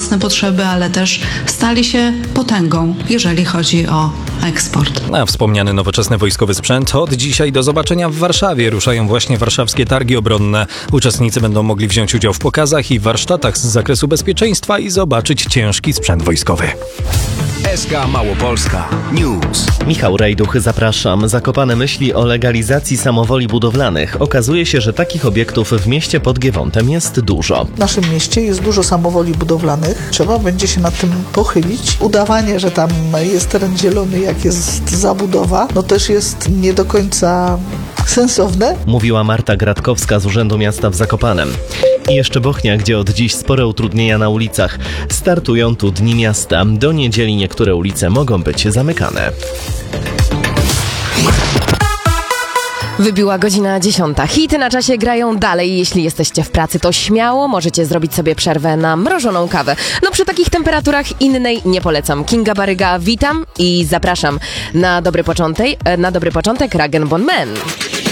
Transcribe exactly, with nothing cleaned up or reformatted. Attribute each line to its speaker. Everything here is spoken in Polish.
Speaker 1: własne potrzeby, ale też stali się potęgą, jeżeli chodzi o eksport.
Speaker 2: A wspomniany nowoczesny wojskowy sprzęt od dzisiaj do zobaczenia w Warszawie. Ruszają właśnie warszawskie targi obronne. Uczestnicy będą mogli wziąć udział w pokazach i warsztatach z zakresu bezpieczeństwa i zobaczyć ciężki sprzęt wojskowy.
Speaker 3: S K Małopolska News.
Speaker 4: Michał Rejduch, zapraszam. Zakopane myśli o legalizacji samowoli budowlanych. Okazuje się, że takich obiektów w mieście pod Giewontem jest dużo.
Speaker 5: W naszym mieście jest dużo samowoli budowlanych. Trzeba będzie się nad tym pochylić. Udawanie, że tam jest teren zielony, jak jest zabudowa, no też jest nie do końca sensowne.
Speaker 4: Mówiła Marta Gratkowska z Urzędu Miasta w Zakopanem. I jeszcze Bochnia, gdzie od dziś spore utrudnienia na ulicach. Startują tu Dni Miasta. Do niedzieli niektóre ulice mogą być zamykane.
Speaker 6: Wybiła godzina dziesiąta. Hity na czasie grają dalej. Jeśli jesteście w pracy, to śmiało możecie zrobić sobie przerwę na mrożoną kawę. No przy takich temperaturach innej nie polecam. Kinga Baryga, witam i zapraszam na dobry początek, na dobry początek Rag and Bone Man.